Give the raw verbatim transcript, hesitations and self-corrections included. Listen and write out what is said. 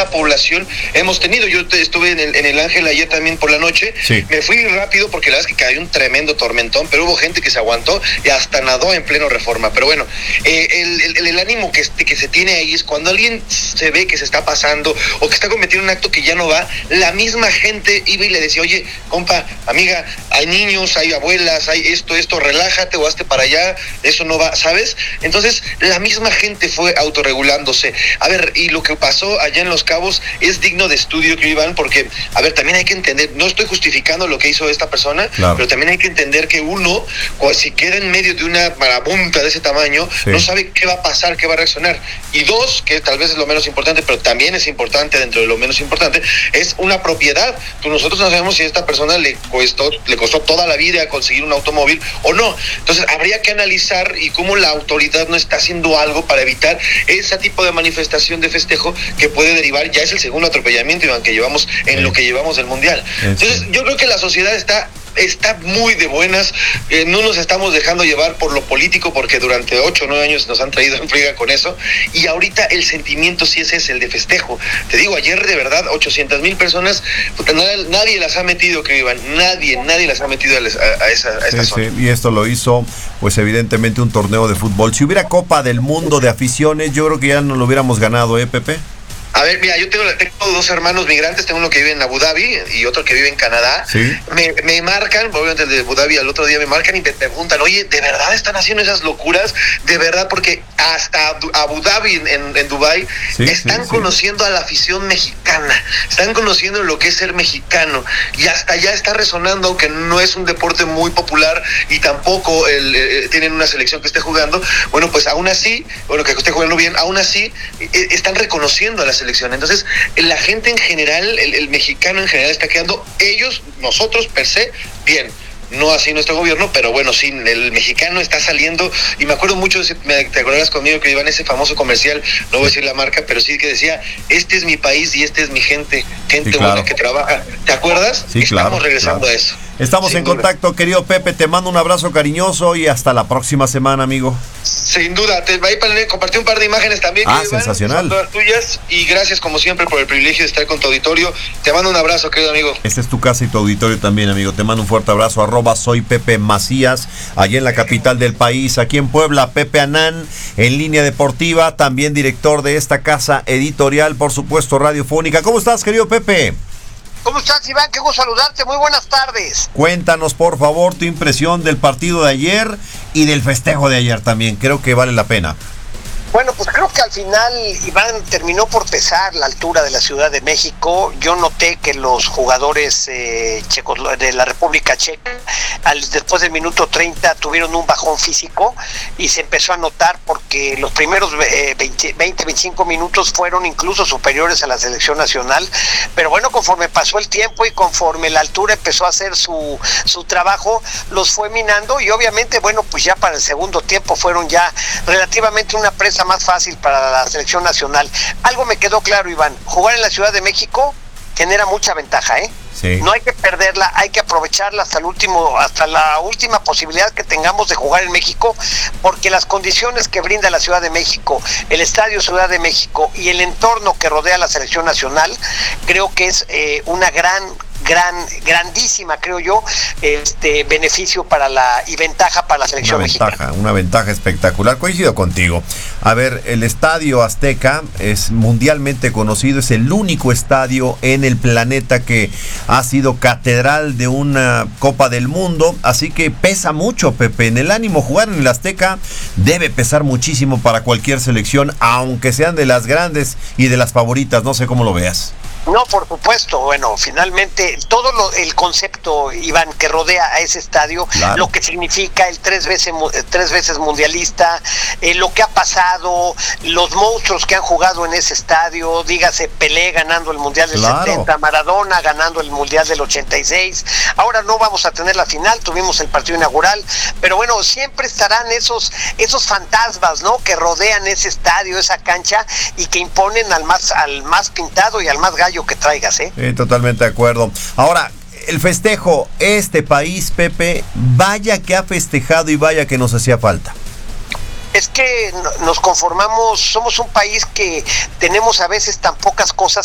ninguna población hemos tenido. Yo estuve en el, en el Ángel ayer también por la noche, sí. Me fui rápido porque la verdad es que cayó un tremendo tormentón, pero hubo gente que se aguantó y hasta nadó en pleno Reforma. Pero bueno, eh, el, el, el ánimo que, que se tiene ahí es cuando alguien se ve que se está pasando o que está cometiendo un acto que ya no va, la misma gente iba y le decía, oye, compa, amiga, hay niños, hay abuelas, hay esto, esto, relájate o hazte para allá, eso no va, ¿sabes? Entonces, la misma gente fue autorregulándose. A ver, y lo que pasó allá en Los Cabos es digno de estudio, que Iván, porque, a ver, también hay que entender, no estoy justificando lo que hizo esta persona, claro, pero también hay que entender que uno, si queda en medio de una marabunta de ese tamaño, sí, no sabe qué va a pasar, qué va a reaccionar. Y dos, que tal vez es lo menos importante, pero también es importante dentro de lo menos importante, es una propiedad. Pues nosotros no sabemos si a esta persona le costó, le costó toda la vida conseguir un automóvil o no. Entonces, habría que analizar y cómo la autoridad no está haciendo algo para evitar ese tipo de manifestación de festejo que puede derivar, ya es el segundo atropellamiento, Iván, que llevamos en sí. lo que llevamos del Mundial. Sí. Entonces, yo creo que la sociedad está está muy de buenas, eh, no nos estamos dejando llevar por lo político porque durante ocho o nueve años nos han traído en friega con eso, y ahorita el sentimiento sí ese es el de festejo. Te digo, ayer de verdad ochocientas mil personas, puta, nadie, nadie las ha metido, que iban, nadie, nadie las ha metido a, les, a, a esa, a esa sí, zona. Sí. Y esto lo hizo, pues evidentemente un torneo de fútbol. Si hubiera Copa del Mundo de aficiones, yo creo que ya no lo hubiéramos ganado, ¿eh, Pepe? A ver, mira, yo tengo, tengo dos hermanos migrantes, tengo uno que vive en Abu Dhabi y otro que vive en Canadá. ¿Sí? Me, me marcan, obviamente el de Abu Dhabi al otro día me marcan y me preguntan, oye, ¿de verdad están haciendo esas locuras? De verdad, porque hasta Abu Dhabi en, en Dubái sí, están sí, conociendo sí. a la afición mexicana, están conociendo lo que es ser mexicano y hasta allá está resonando, aunque no es un deporte muy popular y tampoco el, eh, tienen una selección que esté jugando, bueno, pues aún así, bueno, que esté jugando bien, aún así eh, están reconociendo a la selección. Entonces, la gente en general, el, el mexicano en general está quedando, ellos, nosotros per se, bien. No así nuestro gobierno, pero bueno, sí, el mexicano está saliendo, y me acuerdo mucho, te acordarás conmigo que iban ese famoso comercial, no voy a decir la marca, pero sí que decía, este es mi país y este es mi gente, gente sí, claro. buena que trabaja. ¿Te acuerdas? Sí, Estamos claro, regresando claro. a eso. Estamos Sin en duda. contacto, querido Pepe, te mando un abrazo cariñoso y hasta la próxima semana, amigo. Sin duda, te voy a compartir un par de imágenes también. Ah, que sensacional. Son todas tuyas, y gracias como siempre por el privilegio de estar con tu auditorio. Te mando un abrazo, querido amigo. Esta es tu casa y tu auditorio también, amigo. Te mando un fuerte abrazo. Arroba soy Pepe Macías, allá en la capital del país, aquí en Puebla. Pepe Anán, en Línea Deportiva, también director de esta casa editorial, por supuesto, radiofónica. ¿Cómo estás, querido Pepe? ¿Cómo estás, Iván? Qué gusto saludarte. Muy buenas tardes. Cuéntanos, por favor, tu impresión del partido de ayer y del festejo de ayer también. Creo que vale la pena. Bueno, pues creo que al final, Iván, terminó por pesar la altura de la Ciudad de México. Yo noté que los jugadores eh, checos de la República Checa, al, después del minuto treinta, tuvieron un bajón físico y se empezó a notar porque los primeros eh, veinte, veinticinco minutos fueron incluso superiores a la selección nacional. Pero bueno, conforme pasó el tiempo y conforme la altura empezó a hacer su, su trabajo, los fue minando y obviamente, bueno, pues ya para el segundo tiempo fueron ya relativamente una presa más fácil para la selección nacional. Algo me quedó claro, Iván, jugar en la Ciudad de México genera mucha ventaja, ¿eh? Sí. No hay que perderla, hay que aprovecharla hasta el último, hasta la última posibilidad que tengamos de jugar en México, porque las condiciones que brinda la Ciudad de México, el Estadio Ciudad de México y el entorno que rodea a la selección nacional, creo que es eh, una gran gran, grandísima, creo yo, este beneficio para la y ventaja para la selección una ventaja, mexicana. Una ventaja espectacular, coincido contigo. A ver, el Estadio Azteca es mundialmente conocido, es el único estadio en el planeta que ha sido catedral de una Copa del Mundo, así que pesa mucho, Pepe, en el ánimo. Jugar en el Azteca debe pesar muchísimo para cualquier selección, aunque sean de las grandes y de las favoritas, no sé cómo lo veas. No, por supuesto. Bueno, finalmente todo lo, el concepto, Iván, que rodea a ese estadio, claro, lo que significa el tres veces tres veces mundialista, eh, lo que ha pasado, los monstruos que han jugado en ese estadio, dígase Pelé ganando el mundial del claro. setenta, Maradona ganando el mundial del ochenta y seis. Ahora no vamos a tener la final, tuvimos el partido inaugural, pero bueno, siempre estarán esos esos fantasmas, ¿no?, que rodean ese estadio, esa cancha, y que imponen al más al más pintado y al más gallo que traigas, ¿eh? Sí, totalmente de acuerdo. Ahora, el festejo, este país, Pepe, vaya que ha festejado y vaya que nos hacía falta. Es que nos conformamos, somos un país que tenemos a veces tan pocas cosas